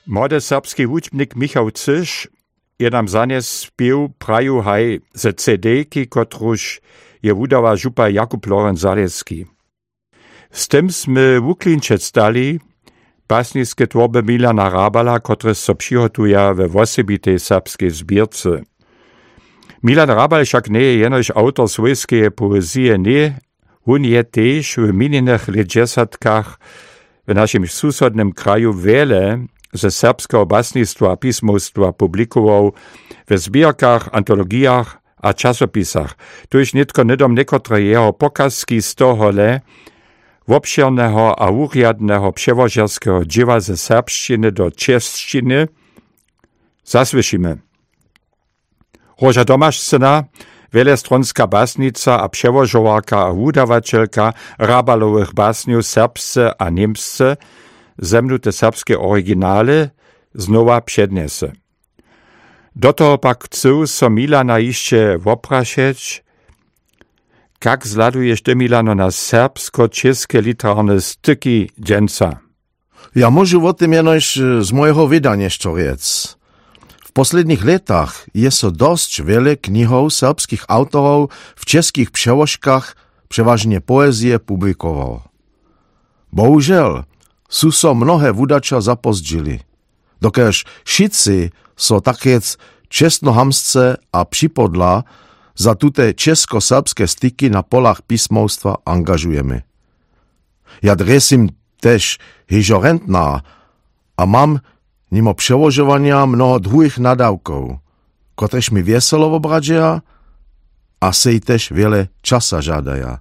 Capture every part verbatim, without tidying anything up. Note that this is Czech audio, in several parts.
Młody serbski wučbnik Michał Cyš je nam zanes spieł praju haj ze C D-ki, kotruž je wudała župa Jakub Lorenz Zalewski. Z tym sme wuklinčec dali basniskie tworby Milana Rabala, który so přihotuje we wosebitej serbskiej zbierce. Milan Rabal však nie je jenož autor svojskeje poezije, nie, on je tež v minulých ledesatkach w naszym susodnym kraju wiele ze serbskiego basnictwa a pismostwa publikował w zbierkach, antologiach a czasopisach. Tuž nitko nidom niekotre jeho pokazki z tohole obširného a úriadného převožerského dzieła ze serbščiny do češčiny zasłyšimy. Róža Tomášcina, wielestronská basnica a převožovarka a wudawačelka Rabalových básňov serbsce a němsce zemnute serbskie originály znova přednese. Do toho pak chcu so Milana ještě woprašeć, jak zladuješ ty, Milano, na serbsko-české literárne styky dženca? Ja môžu o tym jenož z mojego wydania jeszcze riec. W posledních letach je so dość wiele knihov serbskich autorów w českých přeložkach, przeważnie poezję, publikował. Bohužel, sú so mnohé wudača zapozdžili. Dokež šici so takiec čestnohamsce a připodla za tute česko-serbské styky na polach písmowstwa angažujemy. Ja dresim tež hižorentná a mam mimo przełożowania mnoho druhých nadawków, kotrež mi wieselo obradzia a sej tež wiele czasa żadaja.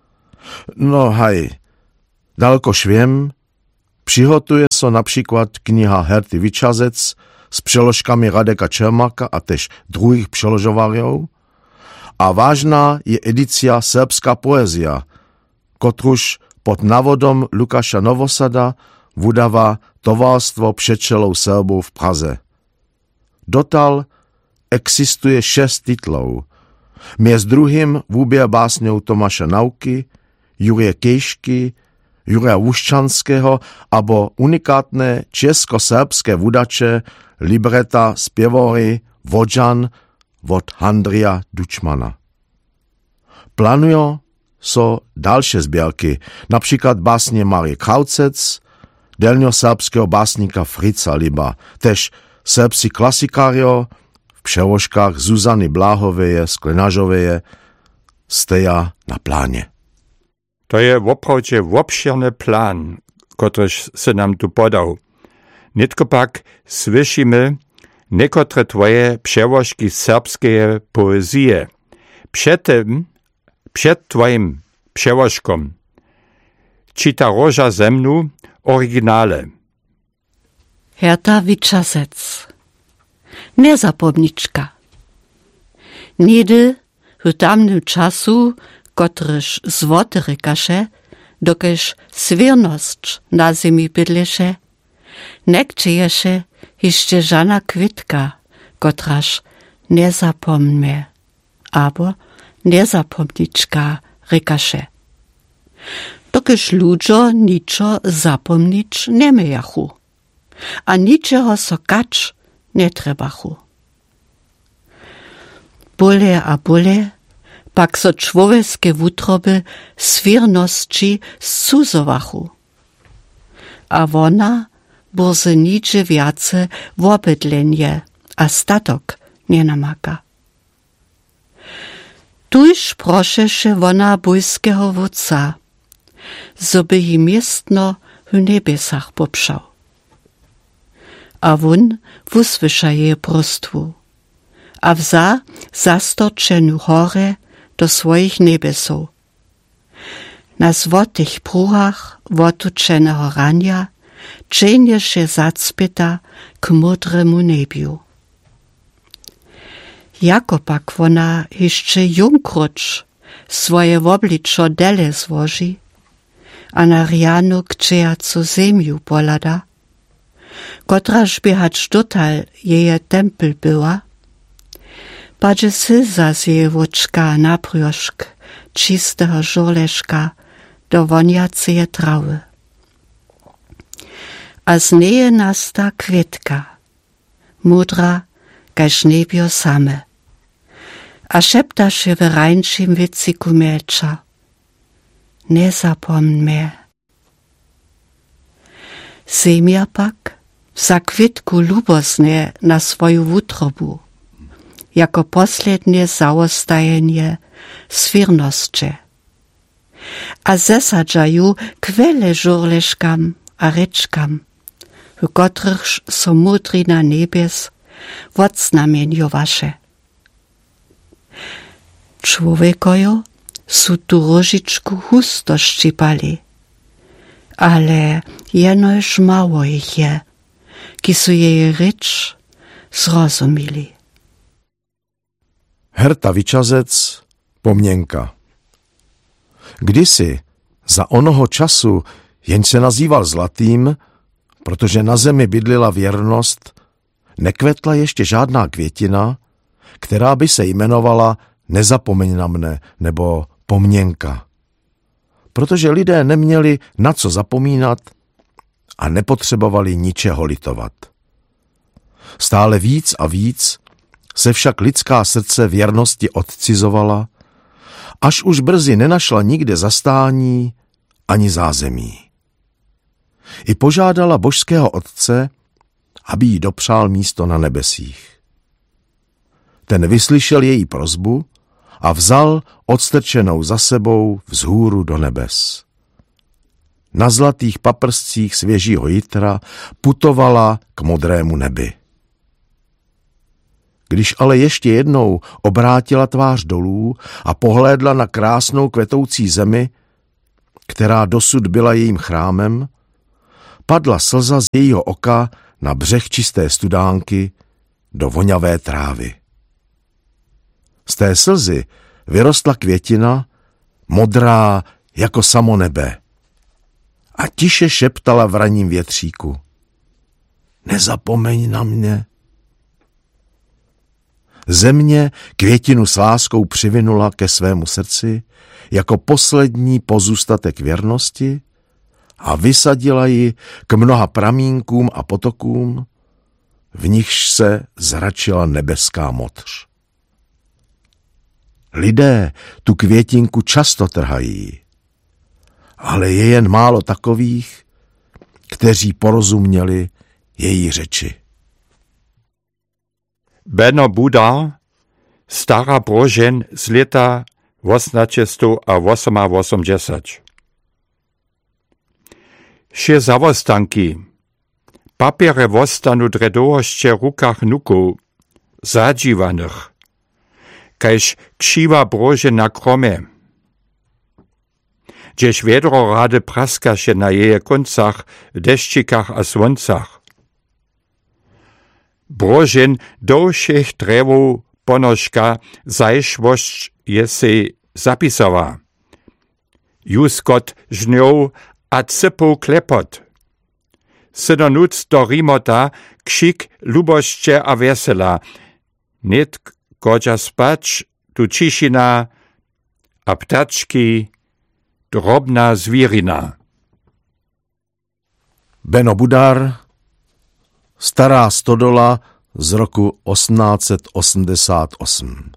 No haj, daleko šviem, přihotuje so například kniha Herty Vyčazec s přeložkami Radeka Čermaka a tež druhých přeložovarjov, a vážna je edicia Serbska poezja, kotruž pod navodom Lukáša Novosada wudawa Towarstwo Przyjaciół Serbów w Praze. Dotal eksistuje šest titlov. Między drugim wubier básňov Tomáša Nauky, Jurija Kejšky, Jurija Łuszczanskiego abo unikátne česko-serbské wudacze libreta spievory Vodžan od Handrija Dučmana. Planują so dalsze zbierki, na przykład básnie Marie Kraucec, delnio-serbskiego básnika Fritza Liba, tež serbsi klasikario v přeložkách Zuzany Bláhoveje, Sklenažoveje, steja na pláne. To je woprawdźe obširny plan, kotryż se nam tu podał. Nitko pak słyšimy niekotre twoje przełożki serbskeje poezije. Przed tym, przed twoim przełożkom czyta Róža ze mnu originale. Herta Vyčazec. Nezapomnička. Niedy w tamnym czasu, kotryż złoty rykaše, dokež swierność na zemi bydleše, nekčeješe jeszcze żana kwitka, kotraż nezapomnme, abo nezapomnička rykaše. Dokež ludzo niczo zapomnić nie mejachu, a niczego so kacz nie trebachu. Bole a bole, pak so człowieskie wutroby swierności suzowachu. A wona burze nicze wiace wobydlenje, a statok nie namaka. Tuż proszeše wona bójskiego wódca, zoby ji miestno w niebiesach popszał. A won wusłysza je prostwu, a wza zastorczeniu chore do swoich niebesów. Na złotych pruhach wotuczenego rania czynie się zacpyta k mudremu nebiu. Jako pak wona jeszcze jungkrucz swoje wobliczo dele złoży, a na rianu kczejacu ziemiu polada, kotraż biehać dotal jeje tempel była, padzie syza z jej woczka na prioszk czystego żorleszka do woniaceje trawy. a z neje nasta květka, mudra, kaž nebio same. A šeptaše w rańczym wyciku miecza. Nie zapomn mnie. Zemia pak za kwitku lubosnie na swoju wutrobu, jako poslednie załostajenie swirnosće. A zesadžaju kwele żurleškam a rečkam, w kotrych so mudrina nebies wocnamienjowaše. Człowiekojo su tu róžičku husto ščipali, ale jenož mało ich je, ki su jej řeč zrozumili. Herta Vyčazec, Pomněnka. Kdysi, za onoho času, jen se nazýval Zlatým, protože na zemi bydlila věrnost, nekvetla ještě žádná květina, která by se jmenovala Nezapomeň na mne nebo Pomněnka. Protože lidé neměli na co zapomínat a nepotřebovali ničeho litovat. Stále víc a víc se však lidská srdce věrnosti odcizovala, až už brzy nenašla nikde zastání ani zázemí. I požádala božského otce, aby jí dopřál místo na nebesích. Ten vyslyšel její prosbu a vzal odstrčenou za sebou vzhůru do nebes. Na zlatých paprscích svěžího jitra putovala k modrému nebi. Když ale ještě jednou obrátila tvář dolů a pohlédla na krásnou kvetoucí zemi, která dosud byla jejím chrámem, padla slza z jejího oka na břeh čisté studánky do voňavé trávy. Z té slzy vyrostla květina, modrá jako samo nebe, a tiše šeptala v ranním větříku: Nezapomeň na mě. Země květinu s láskou přivinula ke svému srdci jako poslední pozůstatek věrnosti a vysadila ji k mnoha pramínkům a potokům, v nichž se zračila nebeská modř. Lidé tu květinku často trhají, ale je jen málo takových, kteří porozuměli její řeči. Benno Budar, Stara Brožen z leta osemnásť osemdesiat. Še zawostanki. Papiere wostanu dredohošće rukach nukov, zadživanych, kajž kšiva brože na krome. Džež vedro rade praskaše na jeje koncach, deščikach a svoncach. Brožen dovšech drevov ponožka zajšvošť je si zapisała. Juskot žňov a cypov klepot. Synonuc do rimota kšik lubošće a vesela. Net kodža spać, tu čišina a ptački, drobna zwierina. Benno Budar, Stará stodola z roku osmnáct osmdesát osm.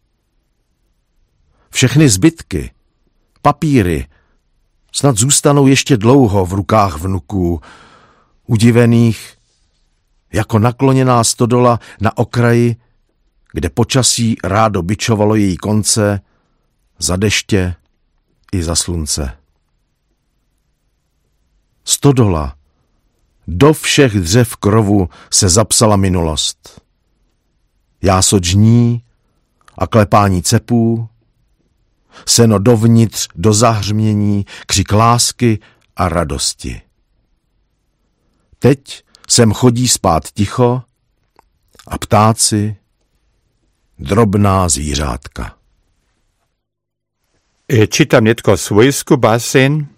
Všechny zbytky, papíry, snad zůstanou ještě dlouho v rukách vnuků, udivených, jako nakloněná stodola na okraji, kde počasí rádo bičovalo její konce, za deště i za slunce. Stodola, do všech dřev krovu se zapsala minulost. Jáso džní a klepání cepů, seno dovnitř do zahřmění, křik lásky a radosti. Teď sem chodí spát ticho a ptáci, drobná zvířátka. Čitam netko svojsku basen,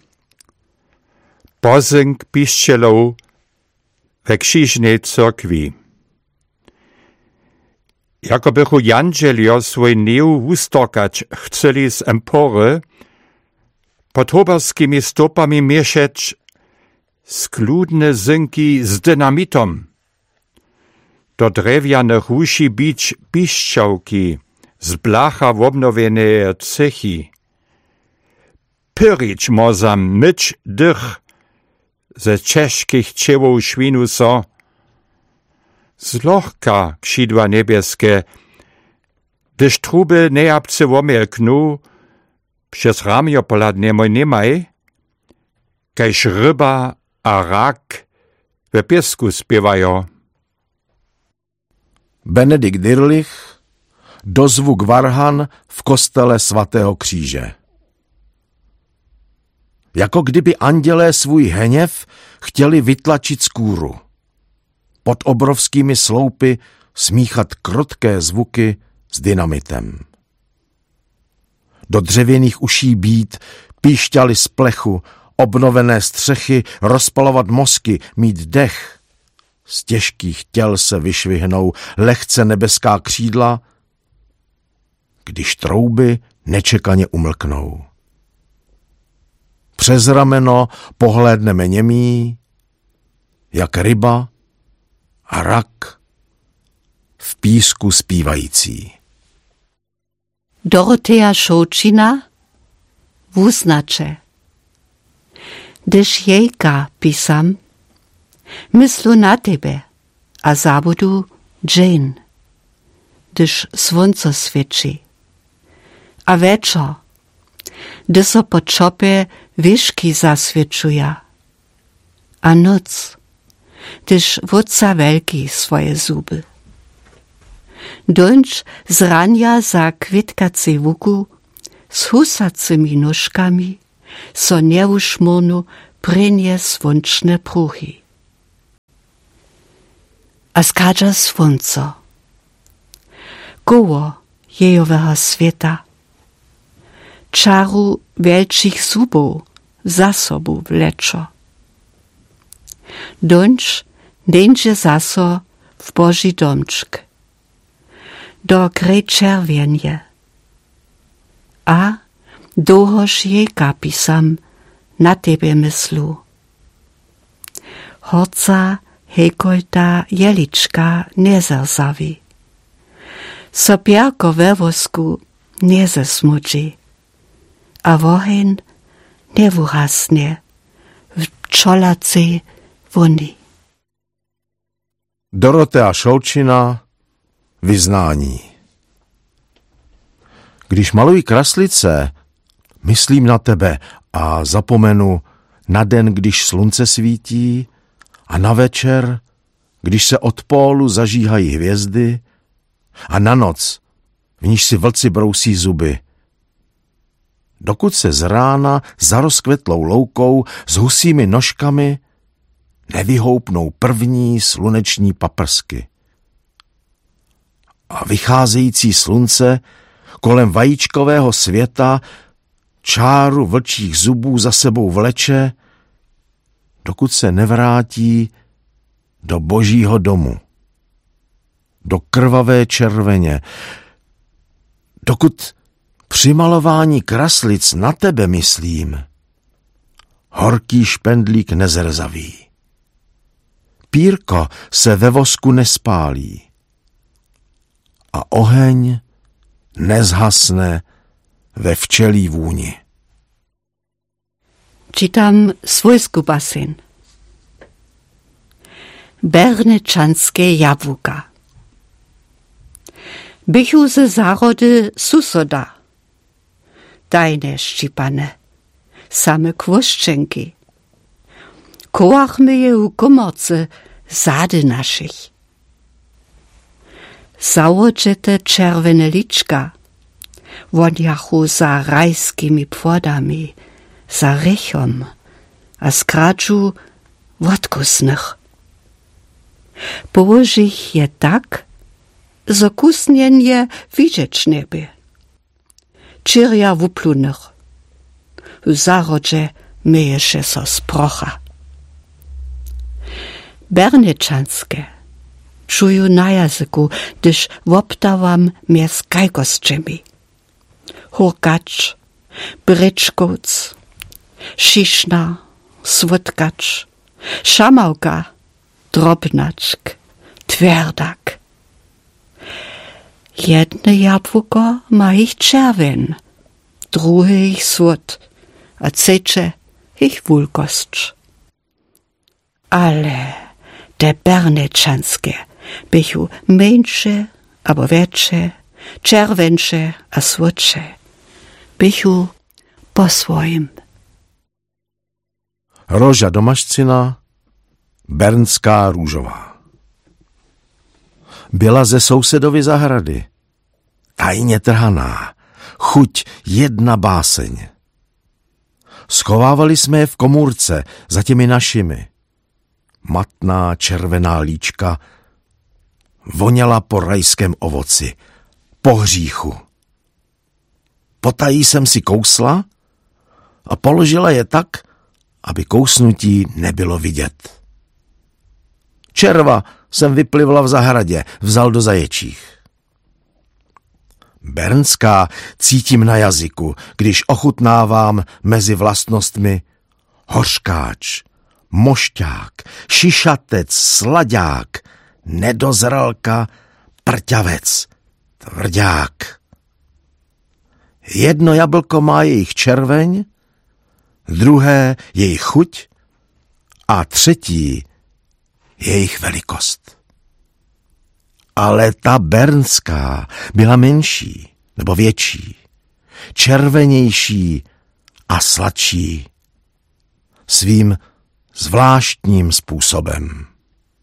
pozynk piščelov ve křižnej cyrkvi. Jako bychu janđeljo svoj neu wustokać chceli z empory, pod hoberskimi stopami mieszeć skludne synki z dynamitom. Do drewjanych uši bić piszczałki, z blacha wobnowione cechy. Pyrić mozam myć dych, ze czeskich ciewow szwinu so. Zlohka krzydła niebieskie, gdyż truby nejabce womielknu, przez ramio poladnie moj nemaj, kajż ryba a rak we piesku spiewają. Benedikt Dirlich, dozvuk varhan v kostele svatého kříže. Jako kdyby andělé svůj hněv chtěli vytlačit z kůru. Pod obrovskými sloupy smíchat krotké zvuky s dynamitem. Do dřevěných uší být, píšťaly z plechu, obnovené střechy, rozpalovat mozky, mít dech. Z těžkých těl se vyšvihnou lehce nebeská křídla, když trouby nečekaně umlknou. Přes rameno pohlédneme němí, jak ryba a rak v písku zpívající. Dorothea Šoučina wuznače. Gdyż jejka pisam, myslu na tebe, a zabudu Jane, gdyż słońce świeci. A wieczor, gdy so po czopie wieszki zaswieczuja. A noc, gdyż wódca wielki swoje zuby. Dończ z rania za kwitkacej łuku, z husacymi nóżkami, so nieuszmurnu prynie słonczne pruchy. A skadza słońco, koło jejowego świata, czaru wielkich zubów za sobą wleczo. Dończ dędzie zaso w Boży domczk, do grej czerwienie, a dohoż jejka pisam na tebe myslu. Horca hejkolta jeliczka nie zerzawi, sopiarko we wosku nie zesmudzi, a wohen nie wuhasnie w pčolacej woni. Dorothea Šoučina, vyznání. Když maluji kraslice, myslím na tebe a zapomenu na den, když slunce svítí, a na večer, když se od pólu zažíhají hvězdy, a na noc, v níž si vlci brousí zuby. Dokud se z rána za rozkvetlou loukou s husími nožkami nevyhoupnou první sluneční paprsky. A vycházející slunce kolem vajíčkového světa čáru vlčích zubů za sebou vleče, dokud se nevrátí do božího domu, do krvavé červeně, dokud při malování kraslic na tebe myslím, horký špendlík nezrzaví. Pírko se ve vosku nespálí a oheň nezhasne ve včelí vůni. Czytam swojsku basen. Bernečanské jabłka. Bychu ze zarody susoda. Dajne ščipane, same kwoszczenki. Kołachmy je u komorce zady naszych. Założete czerwone liczka, wonjachu za rajskimi płodami, za rychom, a skradżu wodkusnych. Położich je tak, zo kusnienie widzieć niebie. Čirja wuplunych. W zarodzie myje się so sprocha. Bernečanskie czuju na jazyku, gdyż woptałam mnie z kajkosczymi. Hurkacz, bryczkoc, sziszna, swódkacz, Šamauka, drobnačk, tverdak. Jedne jabłko ma ich czerwen, drugie ich słod, a trzecie ich wulkost. Ale te berneczanskie bychu mniejsze, abo większe, czerwensze a słodsze, bychu po swoim. Roža domašcina, bernská růžová. Byla ze sousedovy zahrady, tajně trhaná, chuť jedna báseň. Schovávali jsme je v komůrce za těmi našimi. Matná červená líčka voněla po rajském ovoci, po hříchu. Potají jsem si kousla a položila je tak, aby kousnutí nebylo vidět. Červa jsem vyplivla v zahradě, vzal do zaječích. Bernská cítím na jazyku, když ochutnávám mezi vlastnostmi hořkáč, mošťák, šišatec, slaďák, nedozralka, prťavec, tvrdák. Jedno jablko má jejich červeň, druhé jejich chuť a třetí jejich velikost. Ale ta bernská byla menší nebo větší, červenější a sladší svým zvláštním způsobem.